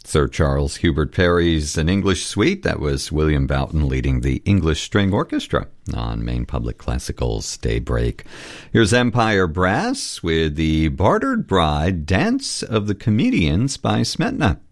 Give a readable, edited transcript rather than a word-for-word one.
Sir Charles Hubert Parry's An English Suite. That was William Boughton leading the English String Orchestra on Maine Public Classical's Daybreak. Here's Empire Brass with the Bartered Bride Dance of the Comedians by Smetana.